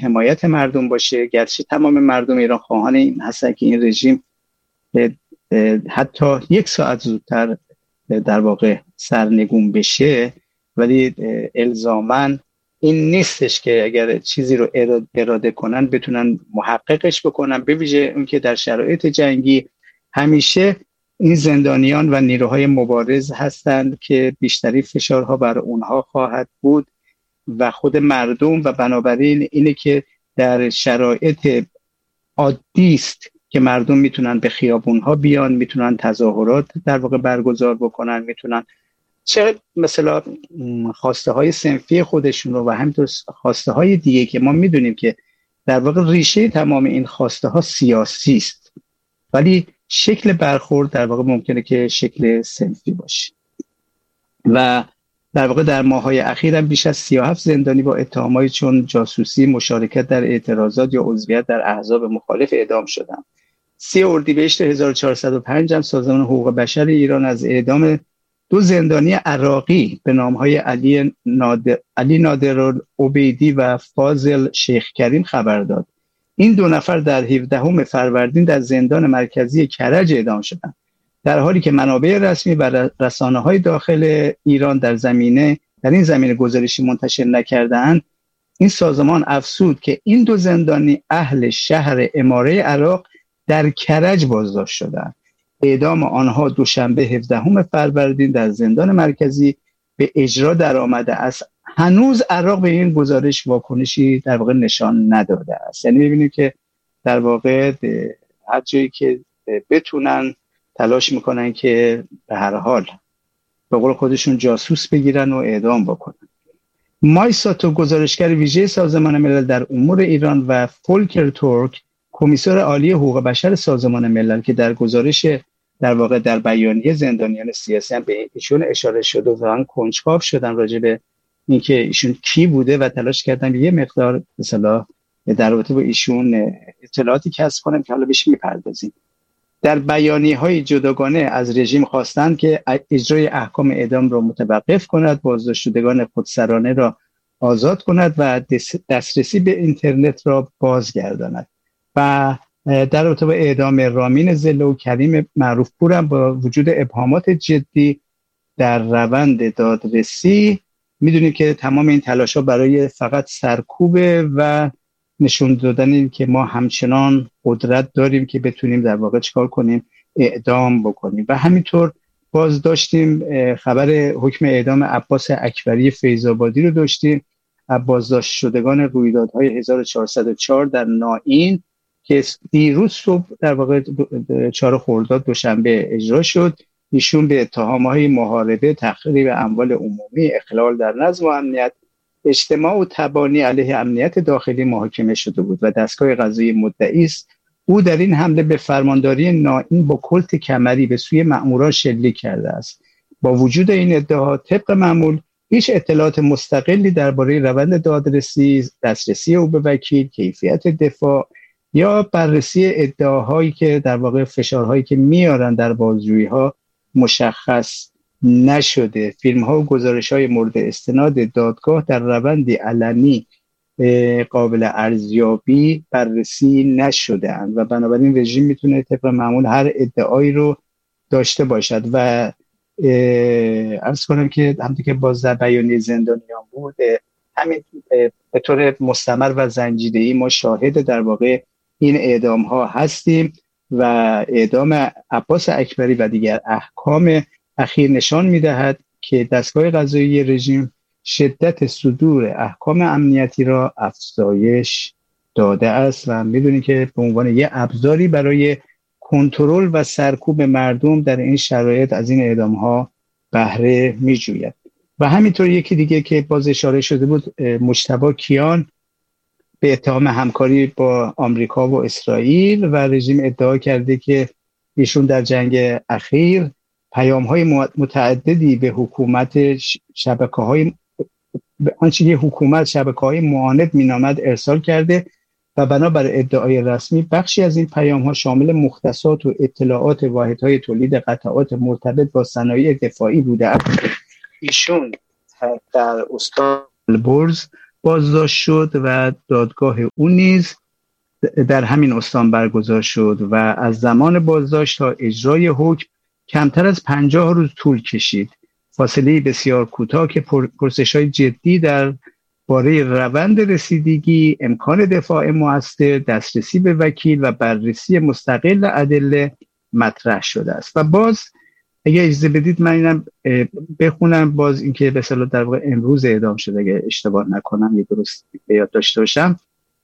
حمایت مردم باشه، گرچه تمام مردم ایران خواهان این هستن که این رژیم حتی 1 ساعت زودتر در واقع سرنگون بشه، ولی الزاماً این نیستش که اگر چیزی رو اراده کنن بتونن محققش بکنن. به ویژه اون که در شرایط جنگی همیشه این زندانیان و نیروهای مبارز هستند که بیشتری فشارها بر اونها خواهد بود و خود مردم، و بنابراین اینه که در شرایط عادی است که مردم میتونن به خیابونها بیان، میتونن تظاهرات در واقع برگزار بکنن، میتونن چه مثلا خواسته های صنفی خودشون رو و همینطور خواسته های دیگه که ما میدونیم که در واقع ریشه تمام این خواسته ها سیاسی است، ولی شکل برخورد در واقع ممکنه که شکل صنفی باشه. و در واقع در ماه‌های اخیر هم بیش از 37 زندانی با اتهامایی چون جاسوسی، مشارکت در اعتراضات یا عضویت در احزاب مخالف اعدام شدند. 3 اردیبهشت 1405 هم سازمان حقوق بشر ایران از اعدام 2 زندانی عراقی به نام‌های علی نادرالعبیدی و فاضل شیخ کریم خبر داد. این 2 نفر در 17 فروردین در زندان مرکزی کرج اعدام شدند، در حالی که منابع رسمی و رسانه‌های داخل ایران در این زمینه گزارشی منتشر نکردند. این سازمان افزود که این 2 زندانی اهل شهر اماره عراق در کرج بازداشت شدند. اعدام آنها دوشنبه 17 فروردین در زندان مرکزی به اجرا در آمده است. هنوز عراق به این گزارش واکنشی در واقع نشان نداده است. یعنی می‌بینیم که در واقع هر جایی که بتونن تلاش میکنن که به هر حال به قول خودشون جاسوس بگیرن و اعدام بکنن. مایساتو گزارشگر ویژه سازمان ملل در امور ایران و فولکر تورک کمیسر عالی حقوق بشر سازمان ملل که در گزارش در واقع در بیانیه زندانیان سیاسی هم به ایشون اشاره شده و واقعا کنجکاو شدن راجع به اینکه ایشون کی بوده و تلاش کردن یه مقدار مثلا در رابطه با ایشون اطلاعاتی کسب کنن که حالا بهش میپردازیم. در بیانیه‌های جداگانه از رژیم خواستند که اجرای احکام اعدام را متوقف کند، بازداشت شدگان خودسرانه را آزاد کند و دسترسی به اینترنت را بازگرداند. و در رابطه با اعدام رامین زله و کریم معروفپور هم با وجود ابهامات جدی در روند دادرسی میدونیم که تمام این تلاش‌ها برای فقط سرکوبه و نشون دادن که ما همچنان قدرت داریم که بتونیم در واقع چیکار کنیم، اعدام بکنیم. و همینطور باز داشتیم خبر حکم اعدام عباس اکبری فیض‌آبادی رو داشتیم، بازداشت شدگان رویدادهای 1404 در نائین که دیروز صبح در واقع 4 خرداد دوشنبه اجرا شد. ایشون به اتهام‌های محاربه، تخریب اموال عمومی، اخلال در نظم و امنیت، اجتماع و تبانی علیه امنیت داخلی محاکمه شده بود و دستگاه قضایی مدعی است او در این حمله به فرمانداری نائین با کلت کمری به سوی مأموران شلیک کرده است. با وجود این ادعا طبق معمول هیچ اطلاعات مستقلی درباره روند دادرسی، دسترسی او به وکیل، کیفیت دفاع یا بررسی ادعاهایی که در واقع فشارهایی که میارن در بازجویی‌ها مشخص نشده. فیلم‌ها و گزارش‌های مورد استناد دادگاه در روندی علنی قابل ارزیابی بررسی نشده‌اند و بنابراین رژیم میتونه طبق معمول هر ادعایی رو داشته باشد. و عرض کنم که همونطور که باز در بیانیه زندانیان بود، همین به طور مستمر و زنجیره‌ای ما شاهد در واقع این اعدام‌ها هستیم و اعدام عباس اکبری و دیگر احکام اخیر نشان می‌دهد که دستگاه قضایی رژیم شدت صدور احکام امنیتی را افزایش داده است و می‌دونید که به عنوان یک ابزاری برای کنترل و سرکوب مردم در این شرایط از این اعدام‌ها بهره می‌جوید. و همینطور یکی دیگه که باز اشاره شده بود، مجتبی کیان به اتهام همکاری با آمریکا و اسرائیل و رژیم ادعا کرده که ایشون در جنگ اخیر پیام‌های متعددی به حکومت شبکه‌های آنچه که حکومت شبکه‌های معاند مینامد ارسال کرده و بنابر ادعای رسمی بخشی از این پیام‌ها شامل مختصات و اطلاعات واحدهای تولید قطعات مرتبط با صنایع دفاعی بوده است. ایشون در استان البرز بازداشت شد و دادگاه او نیز در همین استان برگزار شد و از زمان بازداشت تا اجرای حکم کمتر از 50 روز طول کشید. فاصله بسیار کوتاه که پرسش‌های جدی در باره روند رسیدگی، امکان دفاع مؤثر، دسترسی به وکیل و بررسی مستقل ادله مطرح شده است. و باز اگه اجازه بدید من اینم بخونم، باز اینکه به اصطلاح در واقع امروز اعدام شده اگه اشتباه نکنم، یه درست به یاد داشته باشم،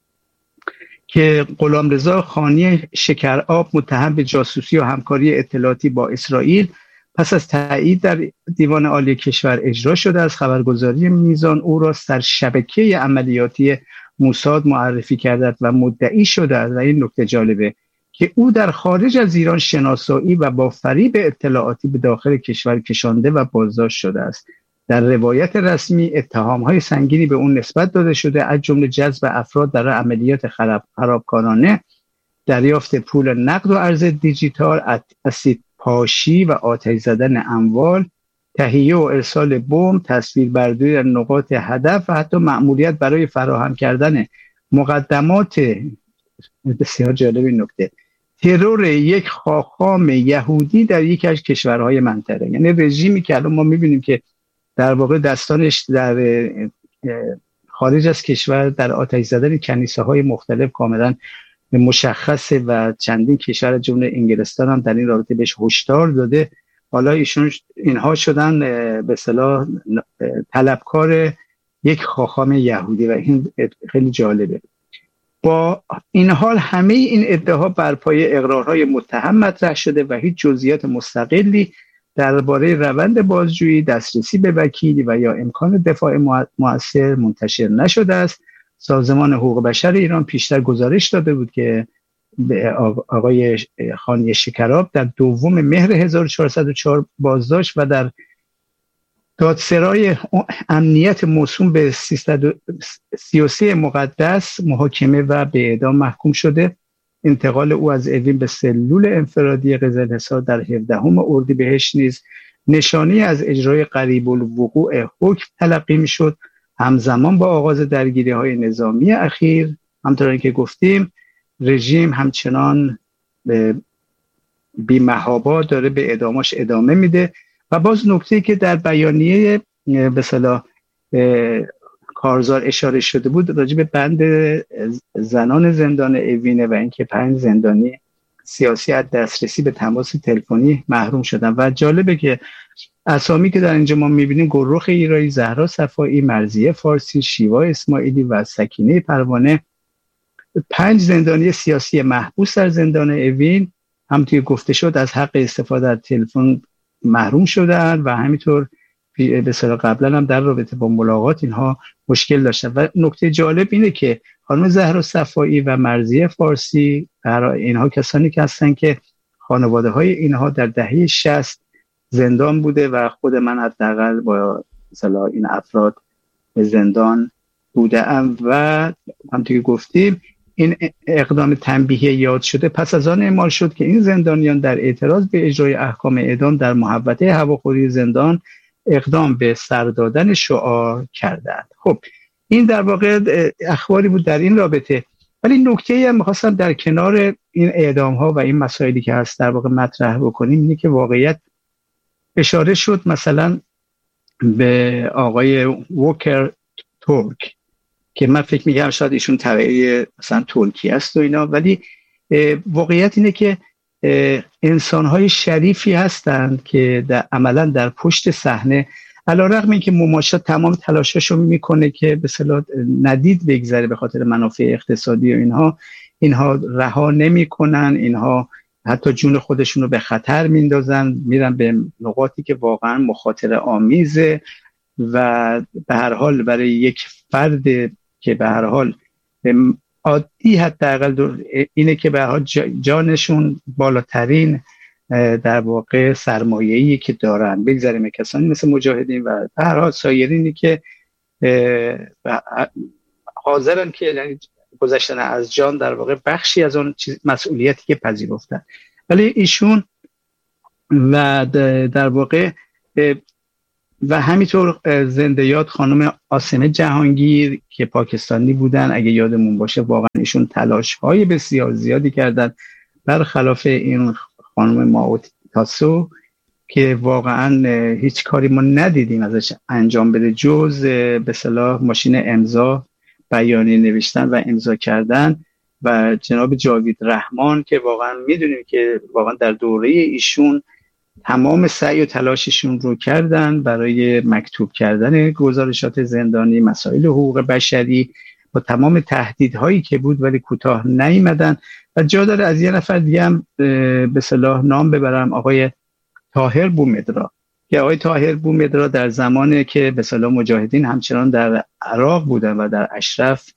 که غلامرضا خانی شکرآب متهم به جاسوسی و همکاری اطلاعاتی با اسرائیل پس از تایید در دیوان عالی کشور اجرا شده است. خبرگزاری میزان او را سرشبکه عملیاتی موساد معرفی کرده و مدعی شده است و این نکته جالبه که او در خارج از ایران شناسایی و با فریب اطلاعاتی به داخل کشور کشانده و بازداشت شده است. در روایت رسمی اتهام‌های سنگینی به اون نسبت داده شده، از جمله جذب افراد در عملیات خرابکارانه، دریافت پول نقد و ارز دیجیتال، اسید پاشی و آتش زدن اموال، تهیه و ارسال بمب، تصویربرداری در نقاط هدف و حتی مأموریت برای فراهم کردن مقدمات، بسیار جالب این نکته، ترور یک خاخام یهودی در یکی از کشورهای منطقه. یعنی رژیمی که الان ما می‌بینیم که در واقع دستانش در خارج از کشور در آتش زدن کنیسه‌های مختلف کاملا مشخصه و چندین کشور جمله انگلستان هم در این رابطه بهش هشدار داده. حالا اینها شدن به اصطلاح طلبکار یک خاخام یهودی و این خیلی جالبه. با این حال همه این ادعاها بر پایه اقرارهای متهم مطرح شده و هیچ جزئیات مستقلی درباره روند بازجویی، دسترسی به وکیلی و یا امکان دفاع مؤثر منتشر نشده است. سازمان حقوق بشر ایران پیشتر گزارش داده بود که آقای خانی شکرآب در 2 مهر 1404 بازداشت و در دادسرای امنیت موسوم به 333 مقدس محاکمه و به اعدام محکوم شده. انتقال او از اوین به سلول انفرادی قزل‌حصار در 17 اردیبهشت نیز نشانی از اجرای قریب الوقوع حکم تلقی می‌شد. همزمان با آغاز درگیری‌های نظامی اخیر، همونطور که گفتیم، رژیم همچنان بی‌محابا داره به اعداماش ادامه میده. و باز نکته‌ای که در بیانیه به اصطلاح کارزار اشاره شده بود راجع به بند زنان زندان اوینه و اینکه 5 زندانی سیاسی از دسترسی به تماس تلفنی محروم شدن. و جالبه که اسامی که در اینجا ما می‌بینیم گلرخ ایرایی، زهرا صفایی، مرضیه فارسی، شیوا اسماعیلی و سکینه پروانه، 5 زندانی سیاسی محبوس در زندان اوین هم توی گفته شد از حق استفاده از تلفن محروم شدن و همینطور به اصطلاح قبلا هم در رابطه با ملاقات اینها مشکل داشتن. و نکته جالب اینه که خانم زهرا صفایی و مرضیه فارسی اینها کسانی که هستن که خانواده های اینها در دهه 60 زندان بوده و خود من حداقل با مثلا این افراد به زندان بودم و همونطور که گفتیم این اقدام تنبیهی یاد شده پس از آن اعمال شد که این زندانیان در اعتراض به اجرای احکام اعدام در محوطه هواخوری زندان اقدام به سر دادن شعار کردند. خب این در واقع اخباری بود در این رابطه. ولی نکته‌ای هم می‌خواستم در کنار این اعدام‌ها و این مسائلی که هست در واقع مطرح بکنیم، اینه که واقعیت اشاره شد مثلا به آقای ووکر تورک که من فکر می‌کنم شاید ایشون تبعی مثلا ترکیه است و اینا، ولی واقعیت اینه که انسان‌های شریفی هستند که عملاً در پشت صحنه علی‌رغم اینکه مماشات تمام تلاشاشو میکنه که به اصطلاح ندید بگذره به خاطر منافع اقتصادی و اینها رها نمیکنن، اینها حتی جون خودشون رو به خطر میندازن، میرن به نقاطی که واقعا مخاطره آمیزه و به هر حال برای یک فرد که به هر حال عادی حداقل اینه که به هر حال جانشون بالاترین در واقع سرمایه‌ای که دارن، بگذاریم کسانی مثل مجاهدین و به هر حال سایرینی که حاضرن که یعنی گذشتن از جان در واقع بخشی از اون مسئولیتی که پذیرفتن. ولی ایشون و در واقع و همینطور زنده یاد خانم آسمه جهانگیر که پاکستانی بودن، اگه یادمون باشه واقعا ایشون تلاش‌های بسیار زیادی کردن برخلاف این خانم ماو تاسو که واقعا هیچ کاری ما ندیدیم ازش انجام بده جز به اصطلاح ماشین امضا، بیانیه نوشتن و امضا کردن. و جناب جاوید رحمان که واقعا میدونیم که واقعا در دوره ایشون تمام سعی و تلاششون رو کردن برای مکتوب کردن گزارشات زندانی، مسائل حقوق بشری با تمام تهدیدهایی که بود، ولی کوتاه نیامدن. و جا داره از یه نفر دیگه هم به اصطلاح نام ببرم، آقای طاهر بومدرا که آقای طاهر بومدرا در زمانی که به اصطلاح مجاهدین همچنان در عراق بودن و در اشرف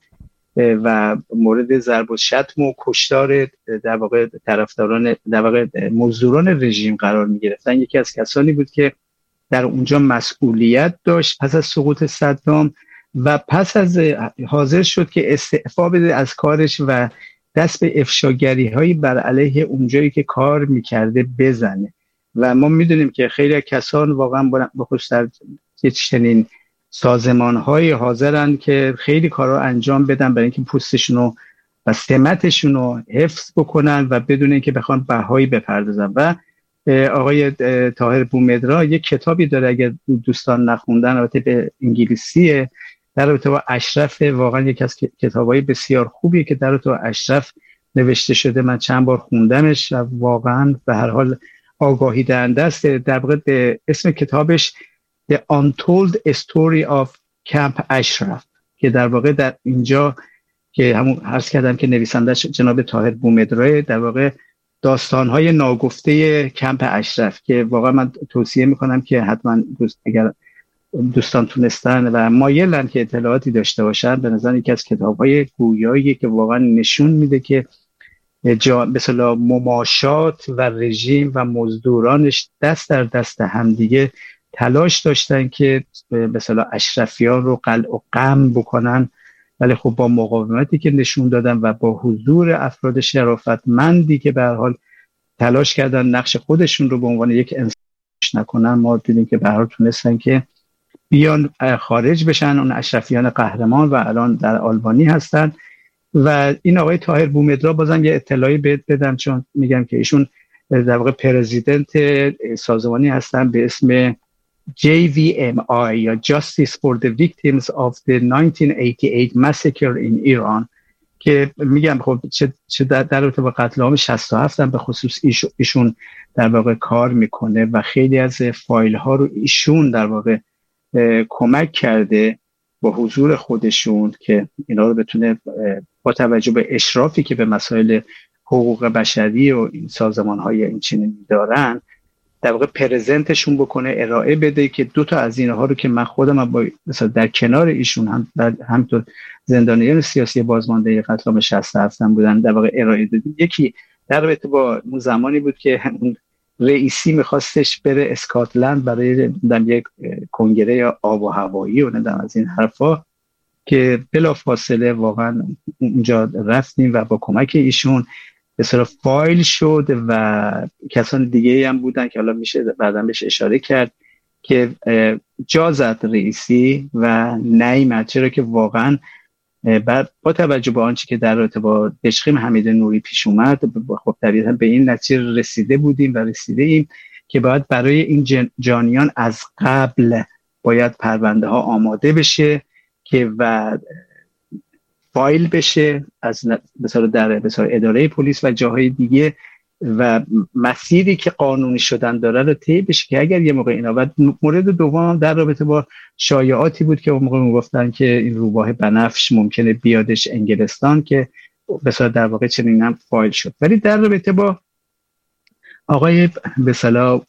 و مورد ضرب و شتم و کشتار در واقع طرفداران در واقع مزدوران رژیم قرار می گرفتن، یکی از کسانی بود که در اونجا مسئولیت داشت پس از سقوط صدام و پس از حاضر شد که استعفا بده از کارش و دست به افشاگری هایی بر علیه اونجایی که کار میکرده بزنه. و ما میدونیم که خیلی کسان واقعا بخصوص در چنین سازمان‌های حاضرن که خیلی کارا انجام بدن برای اینکه پوستشون و سمتشون رو حفظ بکنن و بدون اینکه بخوان بهایی بپردازن. و آقای طاهر بومدرا یک کتابی داره، اگر دوستان نخوندن، البته به انگلیسیه، در رابطه با اشرف، واقعا یکی از کتابای بسیار خوبیه که در رابطه با اشرف نوشته شده. من چند بار خوندمش و واقعا به هر حال آگاهی دهنده است. در واقع به اسم کتابش The Untold Story of Camp اشرف که در واقع در اینجا که همون عرض کردم که نویسندش جناب طاهر بومدرا، در واقع داستان‌های ناگفته کمپ اشرف که واقعا من توصیه میکنم که حتما اگر دوستان تونستن و مایلن که اطلاعاتی داشته باشن، به نظر یکی از کتاب‌های گویایی که واقعا نشون میده که مثلا مماشات و رژیم و مزدورانش دست در دست همدیگه تلاش داشتن که مثلا اشرفیان رو قلع و قم بکنن، ولی خب با مقاومتی که نشون دادن و با حضور افراد شرافتمندی که به هر حال تلاش کردن نقش خودشون رو به عنوان یک انسان نکنن، ما دیدیم که به هر حال تونستن که بیان خارج بشن اون اشرفیان قهرمان و الان در آلبانی هستن. و این آقای طاهر بومدرا بازم یه اطلاعی بدم، چون میگم که ایشون در واقع پرزیدنت سازمانی هستن به اسم JVMI یا Justice for the Victims of the 1988 Massacre in Iran که میگم خب چه در رابطه با قتل عام 67 هم به خصوص ایشون در واقع کار میکنه و خیلی از فایل ها رو ایشون در واقع کمک کرده با حضور خودشون که اینا رو بتونه با توجه به اشرافی که به مسائل حقوق بشری و این سازمان های این چنینی دارن در واقع پرزنتشون بکنه، ارائه بده که دو تا از اینها رو که من خودم با مثلا در کنار ایشون همینطور زندانیان سیاسی بازمانده قتل عام 67 بودن در واقع ارائه دادیم. یکی در رابطه با اون زمانی بود که رئیسی میخواستش بره اسکاتلند برای یک کنگره آب و هوایی و از این حرفا که بلافاصله واقعا اونجا رفتیم و با کمک ایشون به صرف فایل شد و کسان دیگه هم بودن که حالا میشه بعداً بهش اشاره کرد که جا زد رئیسی و نیامد، چرا که واقعا با توجه به آنچه که در رابطه با دشخیم حمید نوری پیش اومد، خب طبیعتا به این نتیجه رسیده بودیم و رسیده ایم که باید برای این جانیان از قبل باید پرونده ها آماده بشه که و فایل بشه از مثلا در مثلا اداره پلیس و جاهای دیگه و مسیری که قانونی شدن داره رو طی بشه که اگر یه موقع اینا. و مورد دوم در رابطه با شایعاتی بود که اون موقع میگفتن که این روباه بنفش ممکنه بیادش انگلستان که مثلا در واقع چنین هم فایل شد. ولی در رابطه با آقای مثلا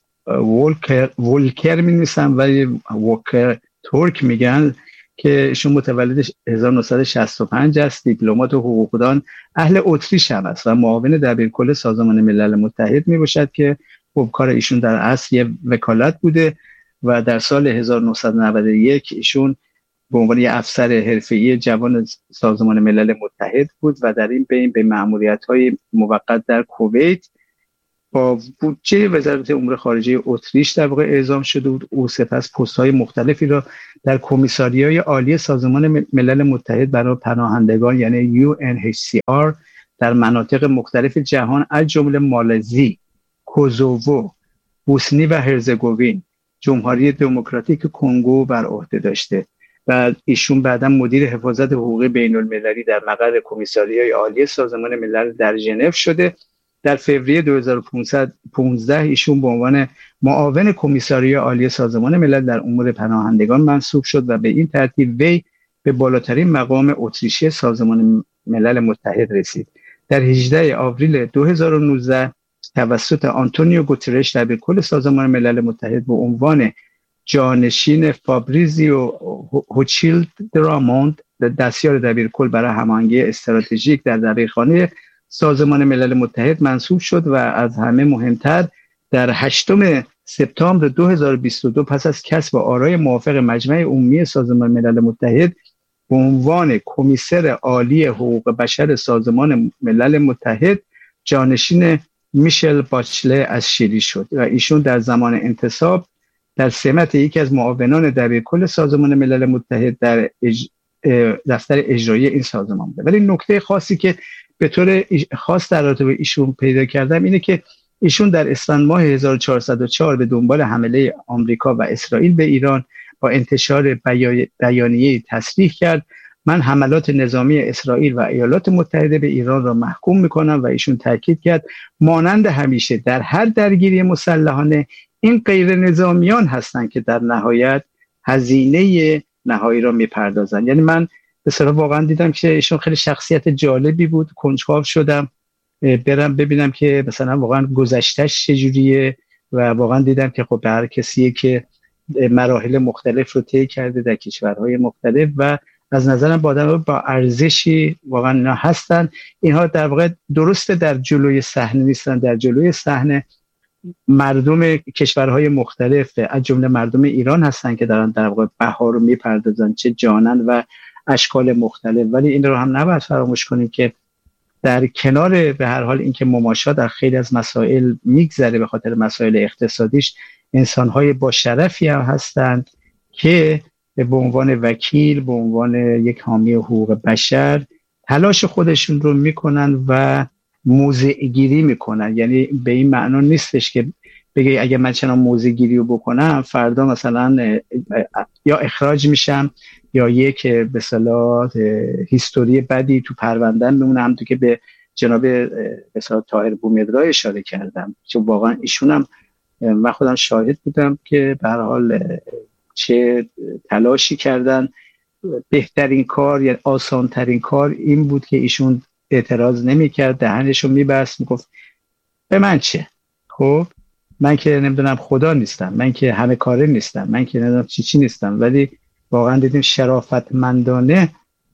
وولکر می‌نویسن ولی ووکر ترک میگن که ایشون متولد 1965 است، دیپلمات و حقوقدان اهل اتریش هم است و معاون دبیرکل سازمان ملل متحد میباشد که خب کار ایشون در اصل یه وکالت بوده و در سال 1991 ایشون به عنوان یه افسر حرفه‌ای جوان سازمان ملل متحد بود و در این بین به مأموریت‌های موقت در کویت با بودجه وزارت امور خارجه اتریش در واقع اعزام شده بود. او سپس پست‌های مختلفی را در کمیساریای عالی سازمان ملل متحد برای پناهندگان یعنی UNHCR در مناطق مختلف جهان از جمله مالزی، کوزوو، بوسنی و هرزگوین، جمهوری دموکراتیک کنگو بر عهده داشته و ایشون بعدا مدیر حفاظت حقوقی بین المللی در مقر کمیساریای عالی سازمان ملل در ژنو شده. در فوریه 2015 ایشون به عنوان معاون کمیساریای عالی سازمان ملل در امور پناهندگان منصوب شد و به این ترتیب وی به بالاترین مقام اتریشی سازمان ملل متحد رسید. در 18 آوریل 2019 توسط آنتونیو گوترش دبیرکل سازمان ملل متحد به عنوان جانشین فابریزیو هوچیلد دراموند دستیار دبیرکل برای هماهنگی استراتژیک در دبیرخانه سازمان ملل متحد منصوب شد و از همه مهمتر در 8 سپتامبر 2022 پس از کسب آرای موافق مجمع عمومی سازمان ملل متحد به عنوان کمیسر عالی حقوق بشر سازمان ملل متحد جانشین میشل باچله از شیلی شد و ایشون در زمان انتصاب در سمت یکی از معاونان دبیرکل سازمان ملل متحد در دفتر اجرایی این سازمان بوده. ولی نکته خاصی که به طور خاص در رابطه با ایشون پیدا کردم اینه که ایشون در اسفند ماه 1404 به دنبال حمله آمریکا و اسرائیل به ایران با انتشار بیانیه تصریح کرد من حملات نظامی اسرائیل و ایالات متحده به ایران را محکوم میکنم و ایشون تاکید کرد مانند همیشه در هر درگیری مسلحانه این غیر نظامیان هستند که در نهایت هزینه نهایی را میپردازند. یعنی من به صراحت واقعا دیدم که ایشون خیلی شخصیت جالبی بود، کنجکاو شدم برم ببینم که مثلا واقعا گذشتهش چجوریه و واقعا دیدم که خب هر کسیه که مراحل مختلف رو طی کرده در کشورهای مختلف و از نظرم با ارزشی واقعا هستن. اینها در واقع درسته در جلوی صحنه نیستن، در جلوی صحنه مردم کشورهای مختلف از جمله مردم ایران هستن که دارن در واقع بها رو میپردازن چه جانن و اشکال مختلف. ولی این رو هم نباید فراموش کنیم که در کنار به هر حال اینکه مماشات در خیلی از مسائل میگذره به خاطر مسائل اقتصادیش انسان‌های با شرفی هم هستند که به عنوان وکیل به عنوان یک حامی حقوق بشر تلاش خودشون رو میکنن و موضع گیری میکنن. یعنی به این معنا نیستش که بگی اگه من چنان موضع گیری رو بکنم فردا مثلا یا اخراج میشم یا یک به اصطلاح هیستوری بدی تو پرونده‌ام بمونه، همونطور که به جناب به اصطلاح طاهر بومیدرا اشاره کردم چون واقعا ایشون هم من خودم شاهد بودم که به هر حال چه تلاشی کردن. بهترین کار یا آسان ترین کار این بود که ایشون اعتراض نمی‌کرد، دهنشو می‌بست، میگفت به من چه، خب من که نمیدونم خدا نیستم، من که همه کاره نیستم، من که نمیدونم چی نیستم. ولی واقعا دیدیم شرافتمندانه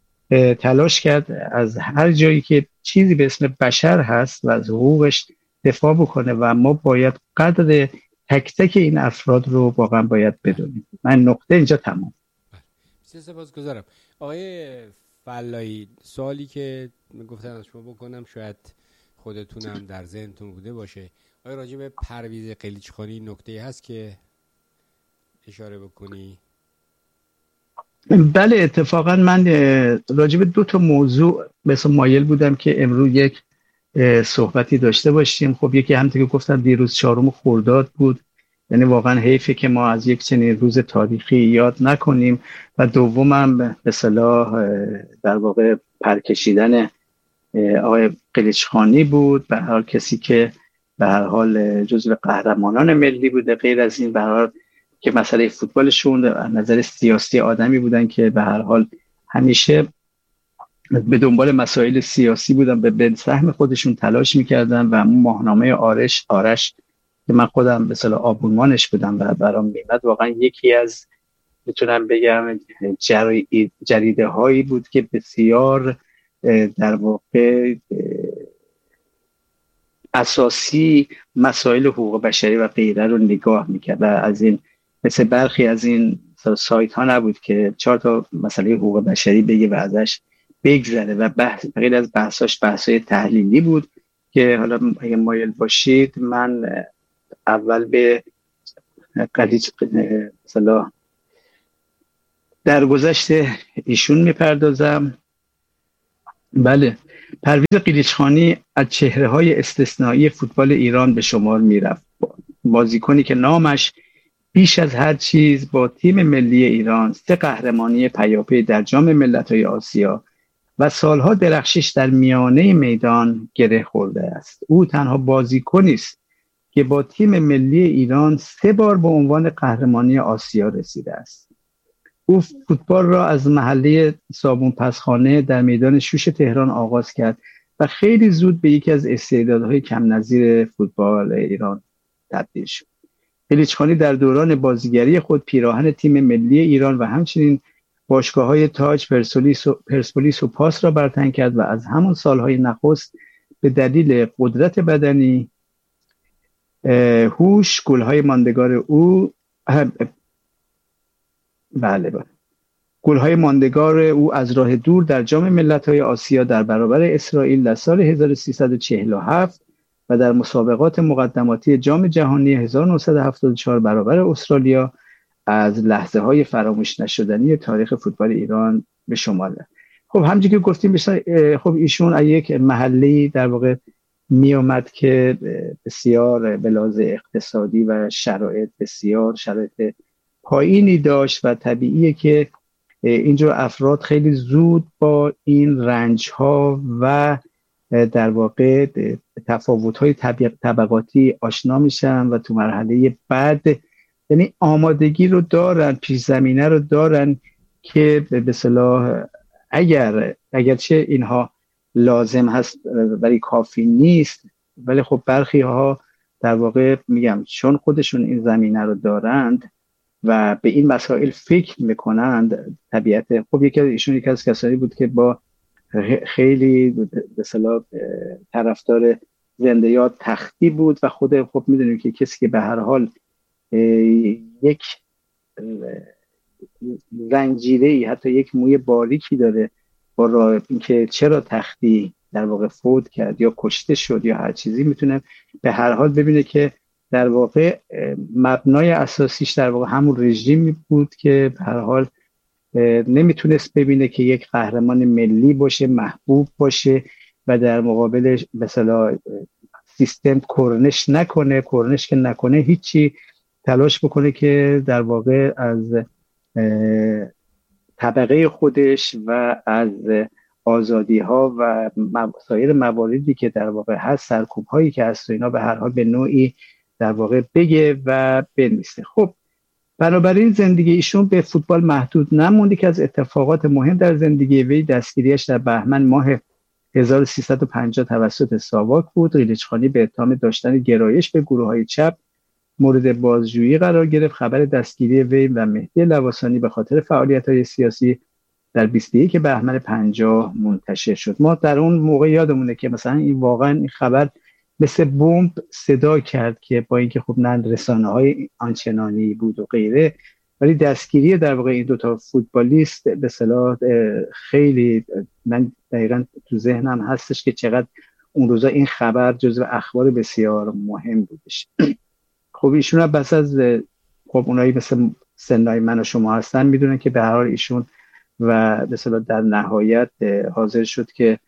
تلاش کرد از هر جایی که چیزی به اسم بشر هست و از حقوقش دفاع بکنه و ما باید قدر تک تک این افراد رو واقعا باید بدونیم. من نقطه اینجا تمام. بسیار سپاسگزارم. آقای فلایی، سوالی که گفتم از شما بکنم شاید خودتون هم در ذهنتون بوده باشه. آیا راجع به پرویز قلیچخانی نکته‌ای هست که اشاره بکنی؟ بله، اتفاقا من راجع به 2 موضوع مثلا مایل بودم که امروز یک صحبتی داشته باشیم. خب یکی همونطور که گفتم دیروز 4 خرداد بود، یعنی واقعا حیفه که ما از یک چنین روز تاریخی یاد نکنیم. و دومم به اصطلاح در واقع پرکشیدن آقای قلیچخانی بود، به هر کسی که به هر حال جزو قهرمانان ملی بوده. غیر از این به هر حال که مسئله فوتبالشون از نظر سیاسی آدمی بودن که به هر حال همیشه به دنبال مسائل سیاسی بودن، به سهم خودشون تلاش میکردن و ماهنامه آرش که من خودم به اصطلاح آبونمانش بودم و برام میاد واقعا یکی از میتونم بگم جریده هایی بود که بسیار در واقع اساسی مسائل حقوق بشری و غیره رو نگاه میکرد و از این مثل برخی از این سایت ها نبود که 4 مسئله حقوق بشری بگه و ازش بگذره و غیر از بحثاش بحثای تحلیلی بود که حالا اگه مایل باشید من اول به قلیچ مثلا در گذشته ایشون میپردازم. بله، پرویز قلیچخانی از چهره‌های استثنایی فوتبال ایران به شمار میرفت. بازیکنی که نامش بیش از هر چیز با تیم ملی ایران 3 قهرمانی پیاپی در جام ملت‌های آسیا و سالها درخشش در میانه میدان گره خورده است. او تنها بازیکنی است که با تیم ملی ایران 3 بار به عنوان قهرمانی آسیا رسیده است. او فوتبال را از محله صابون پسخانه در میدان شوش تهران آغاز کرد و خیلی زود به یکی از استعدادهای کم نظیر فوتبال ایران تبدیل شد. قلیچخانی در دوران بازیگری خود پیراهن تیم ملی ایران و همچنین باشگاه‌های تاج، پرسپولیس و پاس را بر تن کرد و از همان سالهای نخست به دلیل قدرت بدنی، هوش، گل‌های ماندگار او گل‌های ماندگار او از راه دور در جام ملت‌های آسیا در برابر اسرائیل در سال 1347 و در مسابقات مقدماتی جام جهانی 1974 برابر استرالیا از لحظه‌های فراموش نشدنی تاریخ فوتبال ایران به شمار رفت. خب همونجوری که گفتیم خب ایشون از یک محله‌ای در واقع می اومد که بسیار به لحاظ اقتصادی و شرایط پایینی داشت و طبیعیه که اینجور افراد خیلی زود با این رنج‌ها و در واقع تفاوت‌های طبقاتی آشنا میشن و تو مرحله بعد یعنی آمادگی رو دارن، پیش زمینه رو دارن که به اصطلاح اگرچه اینها لازم هست ولی کافی نیست، ولی خب برخی ها در واقع میگم چون خودشون این زمینه رو دارند و به این مسائل فکر میکنند طبیعت. خب یکی از کسانی بود که با خیلی به اصطلاح طرفدار زنده یاد تختی بود و خب میدونیم که کسی که به هر حال یک زنجیره‌ای حتی یک موی باریکی داره با اینکه چرا تختی در واقع فوت کرد یا کشته شد یا هر چیزی، میتونه به هر حال ببینه که در واقع مبنای اساسیش در واقع همون رژیمی بود که به هر حال نمیتونست ببینه که یک قهرمان ملی باشه، محبوب باشه و در مقابلش مثلا سیستم کرنش که نکنه هیچی، تلاش بکنه که در واقع از طبقه خودش و از آزادی ها و سایر مواردی که در واقع هست، سرکوب هایی که هست و اینا به هر حال به نوعی در واقع بگه و بنویسه. خب بنابراین زندگی ایشون به فوتبال محدود نموند که از اتفاقات مهم در زندگی وی دستگیریش در بهمن ماه 1350 توسط ساواک بود. قلیچخانی به اتهام داشتن گرایش به گروه‌های چپ مورد بازجویی قرار گرفت. خبر دستگیری وی و مهدی لواسانی به خاطر فعالیت‌های سیاسی در 21 بهمن 50 منتشر شد. ما در اون موقع یادمونه که مثلا این خبر مثل بمب صدا کرد که با اینکه خب نه رسانه‌های آنچنانی بود و غیره، ولی دستگیری در واقع این دوتا فوتبالیست به اصطلاح خیلی من دقیقاً تو ذهنم هستش که چقدر اون روزا این خبر جزو اخبار بسیار مهم بودش. خب ایشون بس از خب اونایی مثل سنای من و شما هستن میدونن که به هر حال ایشون و به اصطلاح در نهایت حاضر شد که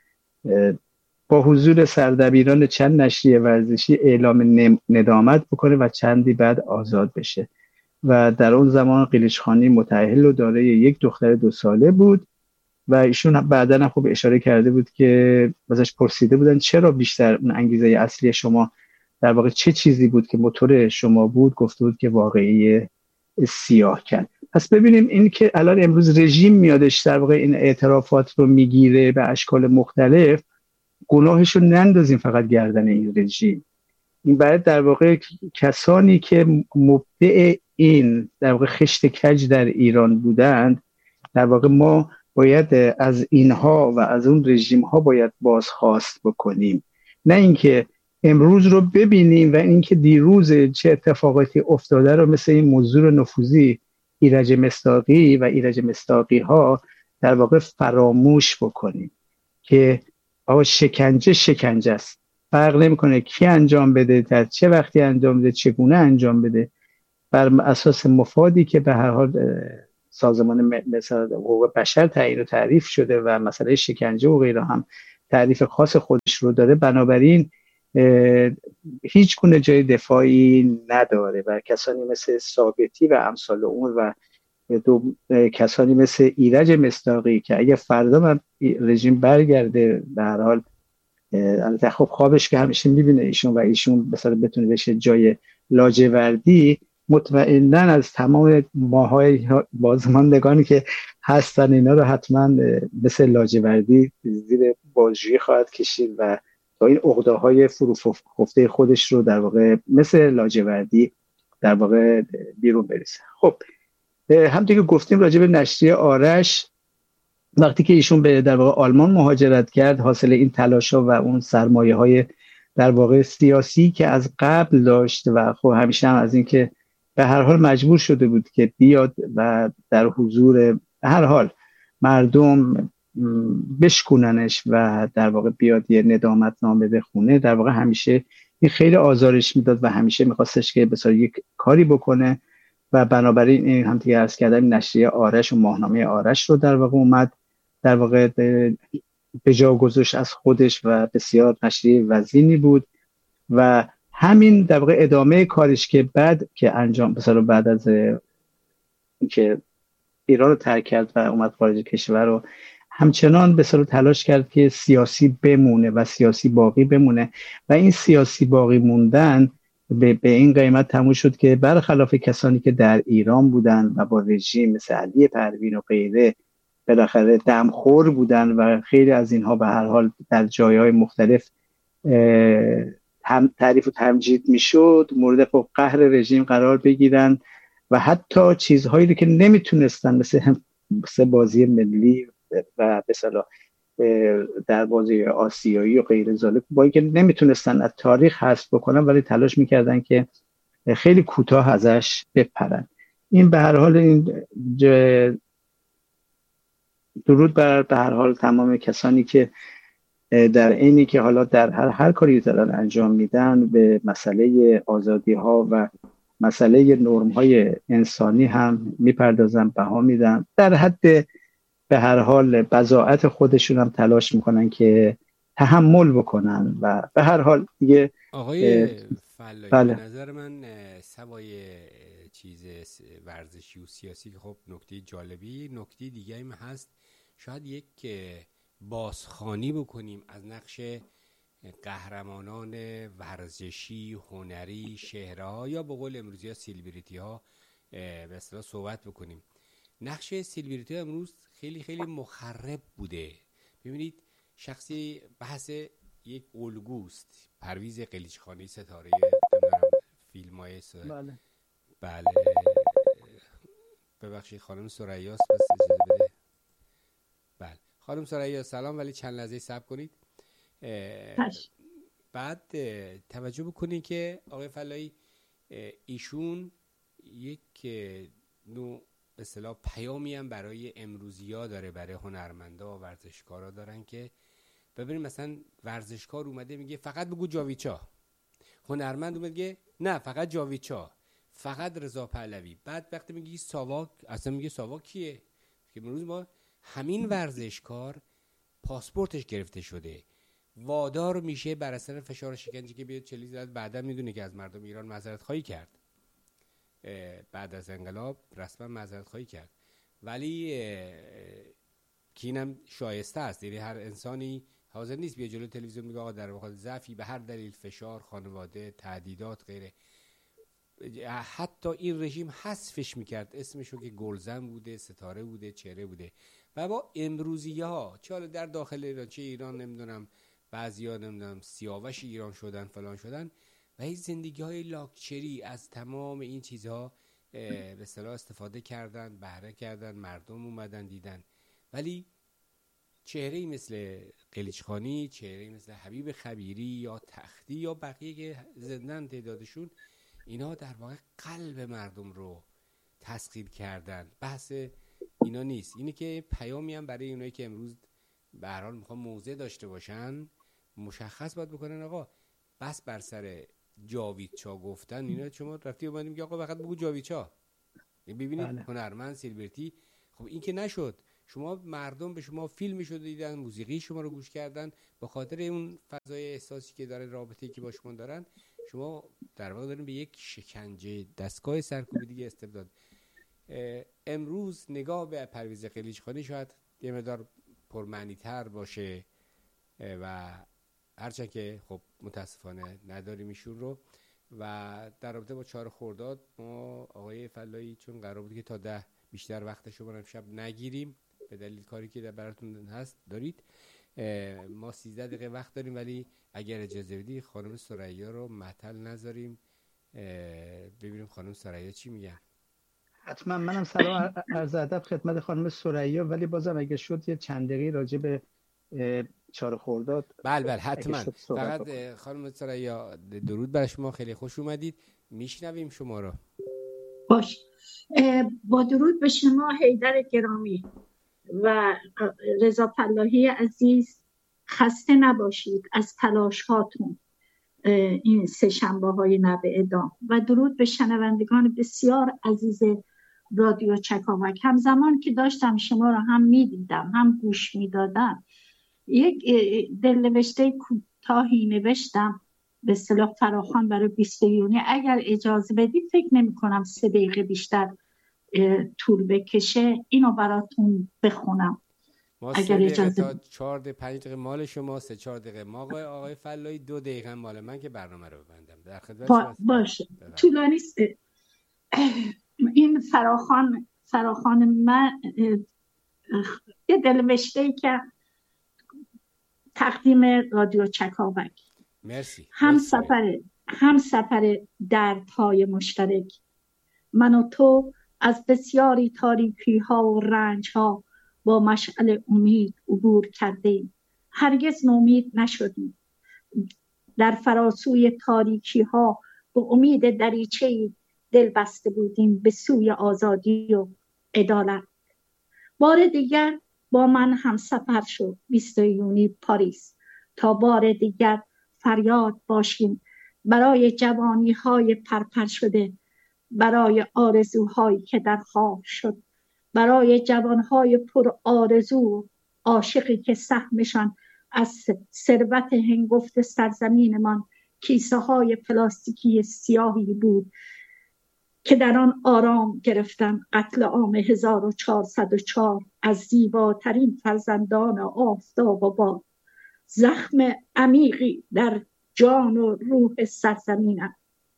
با حضور سردبیران چند نشریه ورزشی اعلام ندامت بکنه و چندی بعد آزاد بشه. و در اون زمان قلیچخانی متأهل و دارای یک دختر 2 ساله بود و ایشون بعداً خوب اشاره کرده بود که ازش پرسیده بودن چرا بیشتر اون انگیزه اصلی شما در واقع چه چیزی بود که موتور شما بود؟ گفته بود که واقعی سیاه کرد. پس ببینیم این که الان امروز رژیم میادش در واقع این اعترافات رو میگیره به اشکال مختلف، گناهش رو نندازیم فقط گردن این رژیم. این باید در واقع کسانی که مبدع این در واقع خشت کج در ایران بودند، در واقع ما باید از اینها و از اون رژیم ها باید بازخواست بکنیم، نه اینکه امروز رو ببینیم و اینکه دیروز چه اتفاقاتی افتاده رو مثل این موضوع نفوذی ایرج مصداقی و ایرج مصداقی ها در واقع فراموش بکنیم که آقا شکنجه است. فرق نمیکنه کی انجام بده، در چه وقتی انجام بده، چگونه انجام بده، بر اساس مفادی که به هر حال سازمان مثلا حقوق بشر تعیین و تعریف شده و مسئله شکنجه و غیره هم تعریف خاص خودش رو داره. بنابراین هیچ گونه جای دفاعی نداره و کسانی مثل ثابتی و امثال اون و کسانی مثل ایرج مصداقی که اگه فردا من رژیم برگرده به هر حال البته خب خوابش که همیشه میبینه ایشون و ایشون مثلا بتونه بشه جای لاجوردی، مطمئنا از تمام ماهای بازماندگانی که هستن اینا رو حتما مثل لاجوردی زیر بازجویی خواهد کشید و تا این عقده‌های فرو خفته خودش رو در واقع مثل لاجوردی در واقع بیرون بریزه. خب همونطور که گفتیم راجع به نشریه آرش، وقتی که ایشون به در واقع آلمان مهاجرت کرد، حاصل این تلاش‌ها و اون سرمایه‌های در واقع سیاسی که از قبل داشت و خب همیشه هم از این که به هر حال مجبور شده بود که بیاد و در حضور هر حال مردم بشکوننش و در واقع بیاد یه ندامت نامه بخونه، در واقع همیشه این خیلی آزارش میداد و همیشه میخواستش که بسیار یک کاری بکنه و بنابراین این هم دیگه عرض کردم نشریه آرش و ماهنامه آرش رو در واقع اومد در واقع به جا گذاشت از خودش و بسیار نشریه وزینی بود و همین در واقع ادامه کارش که بعد که انجام مثلا بعد از که ایران رو ترک کرد و اومد خارج کشور رو همچنان به سر تلاش کرد که سیاسی بمونه و سیاسی باقی بمونه و این سیاسی باقی موندن به این قیمت تموم شد که برخلاف کسانی که در ایران بودن و با رژیم مثل علی پروین و غیره بالاخره دمخور بودن و خیلی از اینها به هر حال در جایهای مختلف تعریف و تمجید میشد، مورد قهر رژیم قرار بگیرن و حتی چیزهایی رو که نمیتونستن مثل بازی ملی و مثلا در بازی آسیایی و غیر ذالک با اینکه نمیتونستن از تاریخ حذف بکنن ولی تلاش میکردن که خیلی کوتاه ازش بپرن. این به هر حال این درود بر به هر حال تمام کسانی که در اینی که حالا در هر کاری دارن انجام میدن به مسئله آزادی ها و مسئله نرم های انسانی هم میپردازن، بها میدن، در حد به هر حال بضاعت خودشون هم تلاش میکنن که تحمل بکنن و به هر حال دیگه. آقای فلایی بله. به نظر من سوای چیز ورزشی و سیاسی که خب نکته جالبی، نکته دیگه هم هست، شاید یک بازخوانی بکنیم از نقش قهرمانان ورزشی، هنری، شهرها یا به قول امروزی ها سیلبریتی ها به اصطلاح صحبت بکنیم. نقش سیلبریتی ها امروز خیلی خیلی مخرب بوده. ببینید شخصی بحث یک الگوست، پرویز قلیچخانی ستاره فیلم های بله ببخشید خانم ثریاست، بس اجازه بده. بله خانم ثریا سلام، ولی چند لحظه صبر کنید. بعد توجه بکنید که آقای فلایی ایشون یک نوع به اصطلاح پیامی هم برای امروزی‌ها داره، برای هنرمندا و ورزشکارا دارن که ببینید مثلا ورزشکار اومده میگه فقط بگو جاویدچا، هنرمند اومده میگه نه فقط جاویدچا، فقط رضا پهلوی. بعد وقتی میگی ساواک اصلا میگه ساواک کیه؟ که امروز ما همین ورزشکار پاسپورتش گرفته شده، وادار میشه بر اثر فشار شکنجه که بیاد چلی زد. بعدا میدونه که از مردم ایران معذرت خواهی کرد، بعد از انقلاب رسما معذرت خواهی کرد، ولی که اینم شایسته است. یعنی هر انسانی حاضر نیست بیا جلوی تلویزیون میگه آقا در واقع ضعفی به هر دلیل، فشار خانواده، تهدیدات غیره، حتی این رژیم حذفش میکرد، اسمشو که گلزن بوده، ستاره بوده، چهره بوده. و با امروزی ها چه حالا در داخل ایران چه ایران نمیدونم بعضیا نمیدونم سیاوش ایران شدن فلان شدن و این زندگی های لاکچری از تمام این چیزها به اصطلاح استفاده کردن، بهره کردن، مردم اومدن دیدن. ولی چهره‌ای مثل قلیچخانی، چهره‌ای مثل حبیب خبیری یا تختی یا بقیه که زندن تعدادشون، اینا در واقع قلب مردم رو تسخیر کردن. بحث اینا نیست، اینه که پیامی هم برای اونایی که امروز به هر حال میخوان موضع داشته باشن مشخص باید بکنن آقا بس بر سر جاویدچا گفتن اینا، شما رفتی اومدیم که آقا فقط بگو جاویدچا. ببینید هنرمند سیلبرتی، خب این که نشد. شما مردم به شما فیلمشو دیدن، موسیقی شما رو گوش کردن، به خاطر اون فضای احساسی که داره، رابطه‌ای که با شما دارن، شما در واقع دارین به یک شکنجه دستگاه سرکوبی دیگه استبداد. امروز نگاه به پرویز قلیچخانی شاید یه مقدار پرمعنی‌تر باشه و هرچند که خب متاسفانه نداریم ایشون رو. و در رابطه با 4 خرداد ما آقای فلایی چون قرار بود که تا 10 بیشتر وقت شما امشب نگیریم به دلیل کاری که براتون هست دارید، ما 13 دقیقه وقت داریم، ولی اگر اجازه بدی خانم ثریا رو معطل نذاریم، ببینیم خانم ثریا چی میگن. حتما. منم سلام عرض ادب خدمت خانم ثریا، ولی بازم اگه شد یه چند دقیقه راجع به 4 خرداد. بله حتما. فقط خانم ثریا درود بر شما، خیلی خوش اومدید، میشنویم شما رو. باش. با درود به شما حیدر گرامی و رضا فلاحی عزیز، خسته نباشید از تلاش هاتون این 3 شنبه‌های نو اعدام، و درود به شنوندگان بسیار عزیز رادیو چکاوک. همزمان که داشتم شما رو هم میدیدم هم گوش میدادم، یک دلنوشته کوتاهی نوشتم به اصطلاح فراخوان برای 20 یونی. اگر اجازه بدید فکر نمی کنم 3 دقیقه بیشتر طول بکشه، اینو براتون بخونم. ما 3 دقیقه تا 4 دقیقه 5 دقیقه مال شما، 3-4 دقیقه ما آقای فلایی، 2 دقیقه مال من که برنامه رو ببندم. در خدمت باشه. طولانی است. این فراخوان من یه دلنوشته که تقدیم رادیو چکاوک. مرسی. هم سفر دردهای مشترک. من و تو از بسیاری تاریکی ها و رنج ها با مشعل امید عبور کردیم. هرگز نومید نشدیم. در فراسوی تاریکی ها به امید دریچه‌ای دل بسته بودیم به سوی آزادی و عدالت. بار دیگر با من هم سفر شد 20 یونی پاریس، تا بار دیگر فریاد باشیم برای جوانی های پرپر شده، برای آرزوهایی که در خواب شد، برای جوانهای پر آرزو، عاشقی که سهمشان از ثروت هنگفت سرزمینمان کیسه های پلاستیکی سیاهی بود که در آن آرام گرفتن قتل عام 1404 از زیباترین فرزندان آفتاب و باد. زخم عمیقی در جان و روح سرزمینم.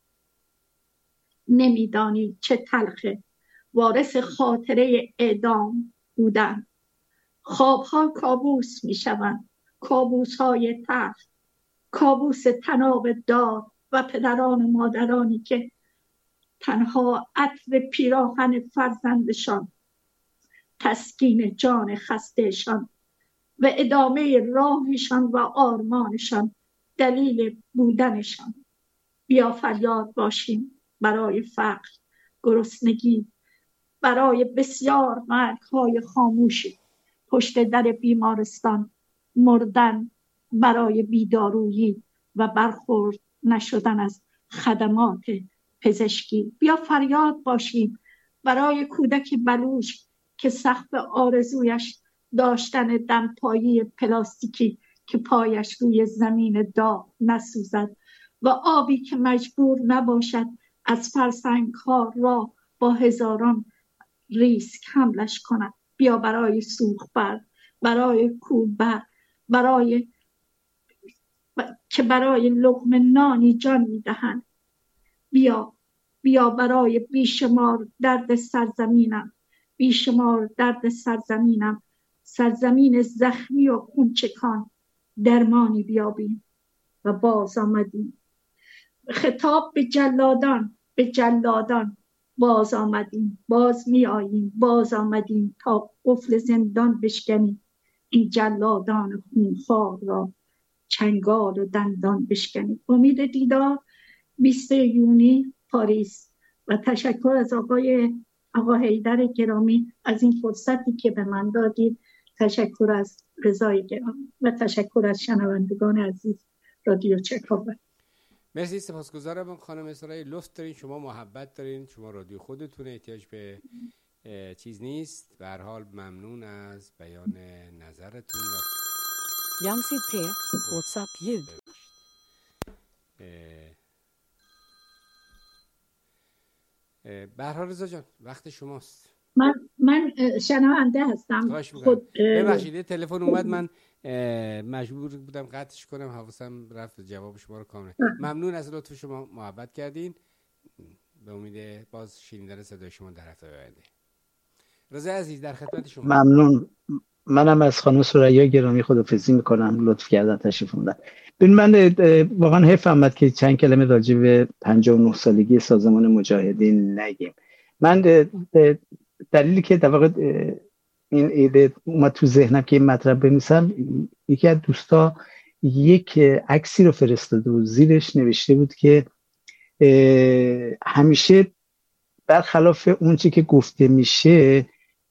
نمیدانی چه تلخه وارث خاطره اعدام بودن. خوابها کابوس میشوند، کابوس‌های تلخ، کابوس طناب داد و پدران و مادرانی که تنها عطر پیراهن فرزندشان تسکین جان خستهشان و ادامه راهشان و آرمانشان دلیل بودنشان. بیا فریاد باشیم برای فقر، گرسنگی، برای بسیار مرگ‌های خاموشی پشت در بیمارستان، مردن برای بیدارویی و برخورد نشدن از خدمات پزشکی. بیا فریاد باشیم برای کودک بلوچ که سقف آرزویش داشتن دمپایی پلاستیکی که پایش روی زمین داغ نسوزد و آبی که مجبور نباشد از فرسنگ‌ها را با هزاران ریسک حملش کند. بیا برای سوخبر، برای کولبر، که برای لقمه نانی جان می‌دهند. بیا برای بیشمار درد سرزمینم، بیشمار درد سرزمینم، سرزمین زخمی و خونچکان، درمانی بیابیم. و باز آمدیم. خطاب به جلادان باز آمدیم، باز می آییم، باز آمدیم تا قفل زندان بشکنیم، این جلادان خونخوار را چنگال و دندان بشکنیم. امید دیدار 20 یونی پاریس. و تشکر از آقا حیدر گرامی از این فرصتی که به من دادید تشکر از رضای گرامی و تشکر از شنوندگان عزیز رادیو چکاوه. مرسی، سپاسگزارم خانم اسرائیل. لطف دارین، شما محبت دارین، شما رادیو خودتونه، احتیاج به چیز نیست. به هر حال ممنون از بیان نظرتون. Jamsid P. WhatsApp ljud. به هر حال رضا جان وقت شماست. من شنونده هستم. ببخشید تلفن اومد، من مجبور بودم قطعش کنم، حواسم رفت جواب شما رو کامل. ممنون از لطف شما، محبت کردین. به امید باز شنیدن صدای شما در هفته آینده. رضا عزیز در خدمت شما. ممنون. منم از خانم ثریا گرامی خداحافظی میکنم، لطف کردن تشریف اومدن. ببین من واقعا حیف آمد که چند کلمه راجع به 59 سالگی سازمان مجاهدین نگیم. من دلیلی که در واقع این ایده اومد تو ذهنم که این مطلب بنویسم، یکی از دوستا یک عکسی رو فرستاده و زیرش نوشته بود که همیشه برخلاف اون چی که گفته میشه،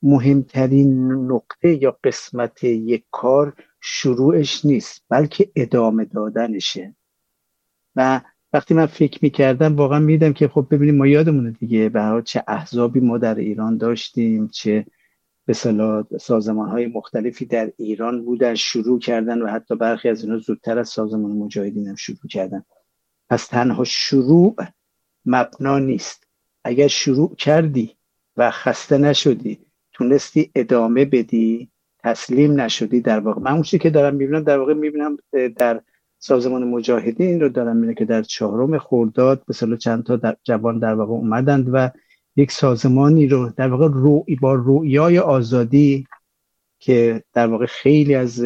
مهمترین نقطه یا قسمت یک کار شروعش نیست بلکه ادامه دادنشه. و وقتی من فکر میکردم واقعا میدم که خب ببینیم ما یادمونه دیگه به هر حال چه احزابی ما در ایران داشتیم، چه به اصطلاح سازمان‌های مختلفی در ایران بودن شروع کردن و حتی برخی از اینا زودتر از سازمان مجاهدین هم شروع کردن. پس تنها شروع مبنا نیست. اگر شروع کردی و خسته نشدی، تونستی ادامه بدی، تسلیم نشدی، در واقع من اون چیزی که دارم میبینم در واقع میبینم در سازمان مجاهدین رو دارم میبینم که در 4 خرداد مثلا چند تا جوان در واقع اومدند و یک سازمانی رو در واقع با رویای آزادی که در واقع خیلی از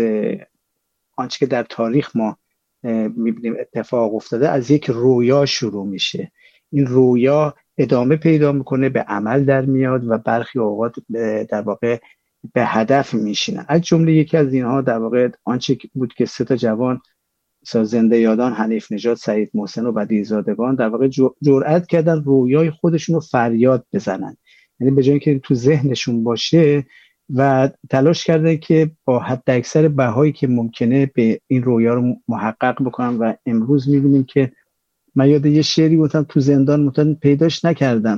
آنچه که در تاریخ ما میبینیم اتفاق افتاده از یک رویا شروع میشه. این رویا ادامه پیدا میکنه، به عمل در میاد و برخی اوقات در واقع به هدف میشینن. از جمله یکی از اینها در واقع آنچه بود که 3 جوان زنده یادان، حنیف نژاد، سعید محسن و بدیعی‌زادگان در واقع جرأت کردن رویای خودشون رو فریاد بزنن. یعنی به جای اینکه تو ذهنشون باشه و تلاش کردن که با حد اکثر بهایی که ممکنه به این رویا رو محقق بکنن. و امروز میبینیم که من یاد یه شعری گفتم تو زندان پیداش نکردم،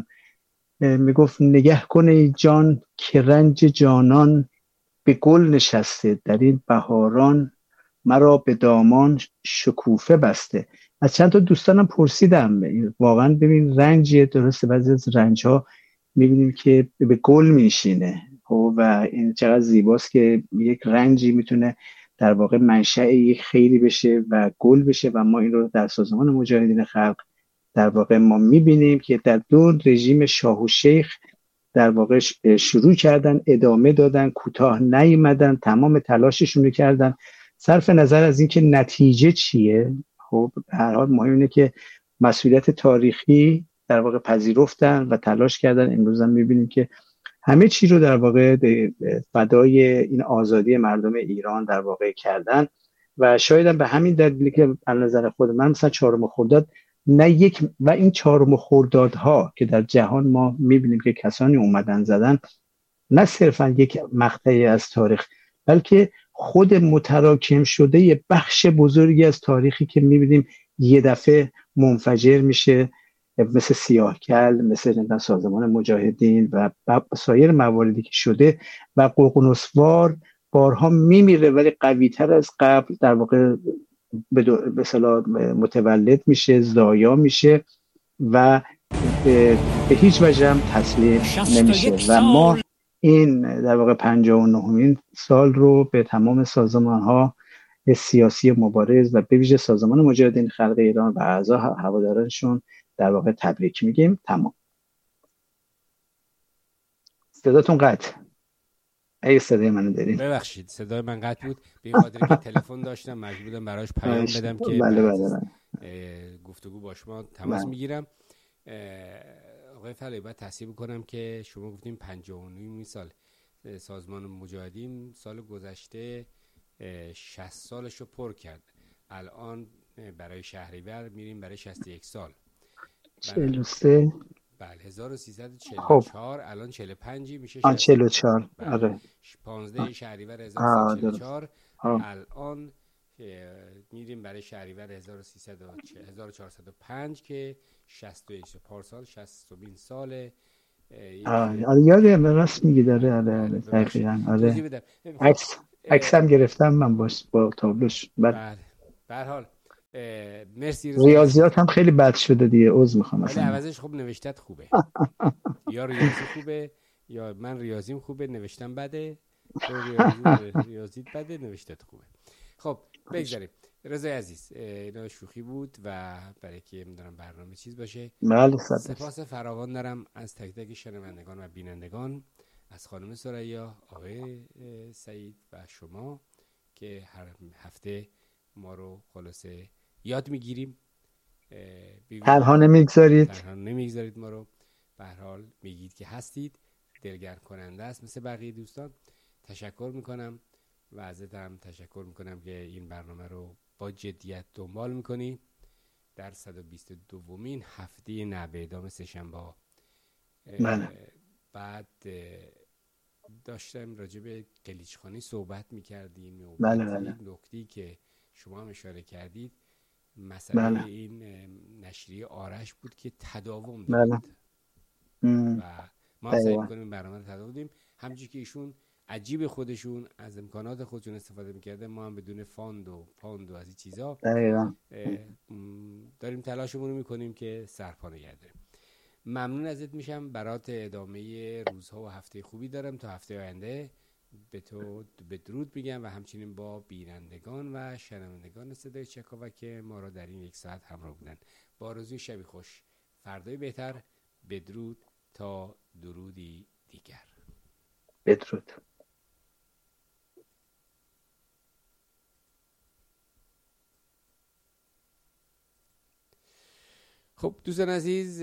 میگفت نگه کنه جان که رنج جانان به گل نشسته، در این بهاران مرا به دامان شکوفه بسته. از چند تا دوستانم پرسیدم واقعا ببین رنج درسته، بعضی از رنج ها میبینیم که به گل میشینه و این چقدر زیباست که یک رنجی میتونه در واقع منشأ یک خیری بشه و گل بشه. و ما این رو در سازمان مجاهدین خلق در واقع ما میبینیم که در 2 رژیم شاه و شیخ در واقع شروع کردن، ادامه دادن، کوتاه نیامدن، تمام تلاششون رو کردن صرف نظر از اینکه نتیجه چیه. خب هر حال مهم اینه که مسئولیت تاریخی در واقع پذیرفتن و تلاش کردن. امروز هم میبینیم که همه چی رو در واقع فدای این آزادی مردم ایران در واقع کردن. و شاید هم به همین دلیل که از نظر خود من مثلا 4 خرداد نه یک و این 4 خردادها که در جهان ما میبینیم که کسانی اومدن زدن، نه صرفا یک مقطعی از تاریخ بلکه خود متراکم شده یه بخش بزرگی از تاریخی که میبینیم یه دفعه منفجر میشه، مثل سیاهکل، مثل سازمان مجاهدین و سایر مواردی که شده و ققنسوار بارها میمیره ولی قوی‌تر از قبل در واقع به اصطلاح متولد میشه، ضایع میشه و به هیچ وجه هم تسلیم نمیشه. و ما این در واقع 59مین سال رو به تمام سازمان‌ها سیاسی مبارز و به ویژه سازمان مجاهدین خلق ایران و اعضا هوادارانشون در واقع تبریک میگیم. تمام. صداتون قطع. اگه صدای منو دارین. ببخشید صدای من قطع بود، به خاطر که تلفن داشتم مجبور بودم براش پیام بدم که بله. گفتگو با شما تماس میگیرم. آقای فلایی باید تصحیح کنم که شما گفتیم 59 سال سازمان مجاهدین سال گذشته 60 سالش رو پر کرد. الان برای شهریور میریم برای 61 سال. 43 بله 1344 خب. الان 45 میشه 44 آره 15 شهریور 1344 الان میریم برای شهریور 1405 که 61 پارسال 60مین ساله. آره یادم راست میگی داره آره دقیقاً آره عکس هم گرفتم من با تابلوش. بله به هر حال مرسی. ریاضیات هم خیلی بد شده دیگه عذر میخوام ولی عوضش خب نوشتت خوبه. یا ریاضی خوبه یا من ریاضیم خوبه نوشتم بده، ریاضیت بده نوشتت خوبه. خب بگذاریم. رضای عزیز اینا شوخی بود و برای که میدونم برنامه چیز باشه. بله سپاس فراوان دارم از تک تک شنوندگان و بینندگان، از خانم ثریا، آقای سعید و شما که هر هفته ما رو خلاصه یاد میگیریم. تنها نمیگذارید ما رو. به هر حال میگید که هستید، دلگرم کننده است مثل بقیه دوستان. تشکر میکنم و ازت هم تشکر میکنم که این برنامه رو با جدیت دنبال میکنی. در 122مین هفته نوه ادام سه‌شنبه بعد داشتم راجع به قلیچخانی صحبت میکردیم و نکته‌ای که شما هم اشاره کردید مسئله این نشریه آرش بود که تداوم داد و ما سعی میکنیم برنامه رو تداوم بدیم. همونجوری که ایشون عجیب خودشون از امکانات خودشون استفاده میکرده، ما هم بدون فاند و پاند و از این چیزا داریم تلاشمون رو میکنیم که سرپا نگه داریم. ممنون ازت میشم. برات ادامه روزها و هفته خوبی دارم تا هفته آینده. به تو بدرود میگم و همچنین با بینندگان و شنوندگان صدای چکاوک که ما را در این 1 ساعت همراه بودن. با آرزوی شبی خوش، فردای بهتر. بدرود تا درودی دیگر. بدرود. خب دوستان عزیز،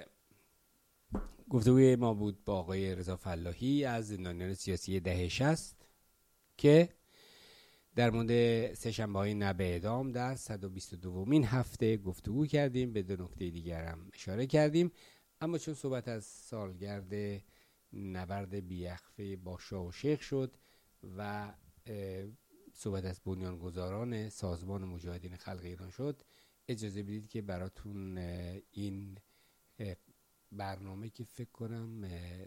گفتگوی ما بود با آقای رضا فلاحی از زندانیان سیاسی دهه 60 که در مورد سه‌شنبه‌های نبع اعدام در 122مین هفته گفتگو کردیم. به 2 نکته دیگر هم اشاره کردیم، اما چون صحبت از سالگرد نبرد بی‌وقفه با شاه و شیخ شد و صحبت از بنیانگذاران سازمان مجاهدین خلق ایران شد، اجازه بدید که براتون این برنامه که فکر کنم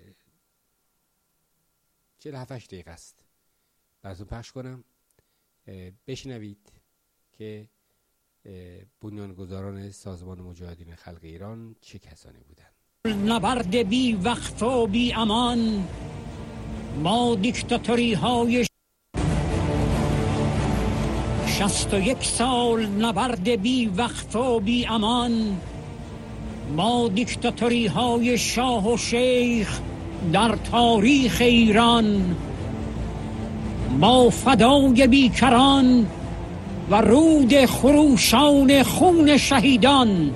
47 دقیقه است براتون پخش کنم. بشنوید که بنیانگذاران سازمان مجاهدین خلق ایران چه کسانی بودند. نبرد بی وقت و بی امان ما دیکتاتوری های 61 سال نبرد بی وقت و بی امان ما دیکتاتوری های شاه و شیخ در تاریخ ایران، ما فدای بیکران و رود خروشان خون شهیدان،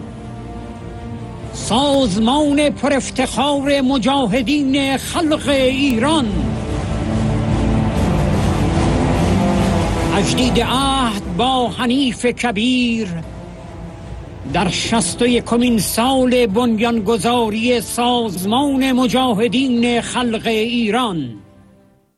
سازمان پر افتخار مجاهدین خلق ایران، تجدید عهد با حنیف کبیر در 61مین سال بنیانگذاری سازمان مجاهدین خلق ایران.